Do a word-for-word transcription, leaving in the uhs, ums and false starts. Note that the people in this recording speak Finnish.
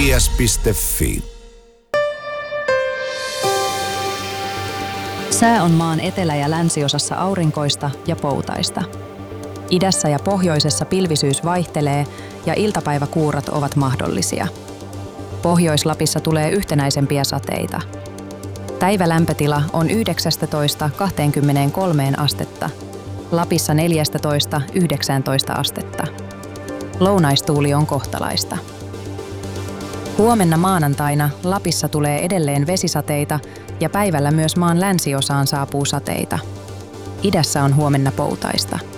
S piste fi. Sää on maan etelä- ja länsiosassa aurinkoista ja poutaista. Idässä ja pohjoisessa pilvisyys vaihtelee ja iltapäiväkuurat ovat mahdollisia. Pohjois-Lapissa tulee yhtenäisempiä sateita. Päivälämpötila on yhdeksästätoista kaksikymmentäkolme astetta, Lapissa neljästätoista yhdeksääntoista astetta. Lounaistuuli on kohtalaista. Huomenna maanantaina Lapissa tulee edelleen vesisateita ja päivällä myös maan länsiosaan saapuu sateita. Idässä on huomenna poutaista.